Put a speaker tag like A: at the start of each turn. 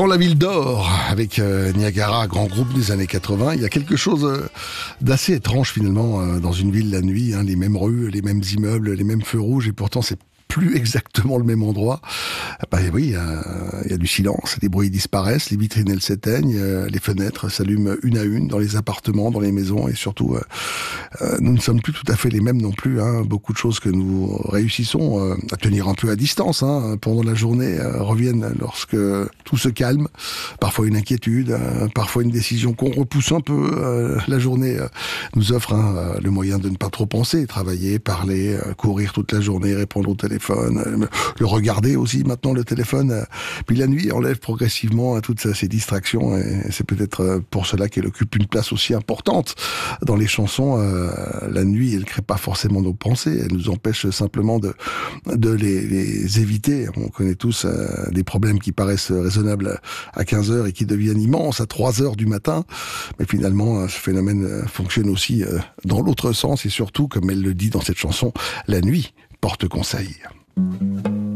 A: Quand la ville dort, avec Niagara, grand groupe des années 80, il y a quelque chose d'assez étrange finalement dans une ville la nuit, hein, les mêmes rues, les mêmes immeubles, les mêmes feux rouges, et pourtant c'est plus exactement le même endroit. Bah oui, il y a du silence, les bruits disparaissent, les vitrines elles s'éteignent, les fenêtres s'allument une à une dans les appartements, dans les maisons, et surtout nous ne sommes plus tout à fait les mêmes non plus. Hein. Beaucoup de choses que nous réussissons à tenir un peu à distance pendant la journée reviennent lorsque tout se calme. Parfois une inquiétude, parfois une décision qu'on repousse un peu. La journée nous offre le moyen de ne pas trop penser, travailler, parler, courir toute la journée, répondre au téléphone, le regarder aussi maintenant le téléphone. Puis la nuit enlève progressivement toutes ces distractions, et c'est peut-être pour cela qu'elle occupe une place aussi importante dans les chansons. La nuit, elle crée pas forcément nos pensées, elle nous empêche simplement de les éviter. On connaît tous des problèmes qui paraissent raisonnables à 15h et qui deviennent immenses à 3h du matin, mais finalement ce phénomène fonctionne aussi dans l'autre sens, et surtout, comme elle le dit dans cette chanson, la nuit porte conseil.